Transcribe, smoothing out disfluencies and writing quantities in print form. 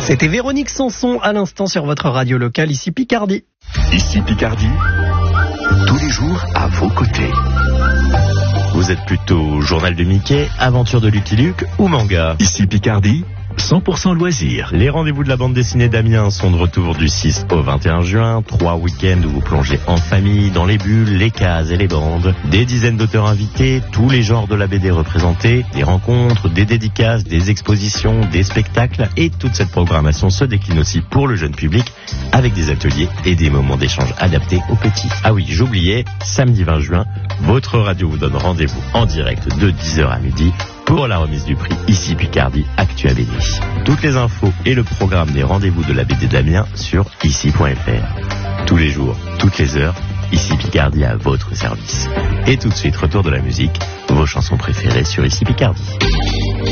C'était Véronique Sanson à l'instant sur votre radio locale, ici Picardie. Ici Picardie, tous les jours à vos côtés. Vous êtes plutôt journal de Mickey, aventure de Lucky Luke ou manga? Ici Picardie, 100% loisirs. Les rendez-vous de la bande dessinée d'Amiens sont de retour du 6 au 21 juin. 3 week-ends où vous plongez en famille dans les bulles, les cases et les bandes. Des dizaines d'auteurs invités, tous les genres de la BD représentés, des rencontres, des dédicaces, des expositions, des spectacles. Et toute cette programmation se décline aussi pour le jeune public avec des ateliers et des moments d'échange adaptés aux petits. Ah oui, j'oubliais, samedi 20 juin, votre radio vous donne rendez-vous en direct de 10h à midi pour la remise du prix Ici Picardie Actu ABD. Toutes les infos et le programme des rendez-vous de la BD d'Amiens sur ici.fr. Tous les jours, toutes les heures, Ici Picardie à votre service. Et tout de suite, retour de la musique, vos chansons préférées sur Ici Picardie.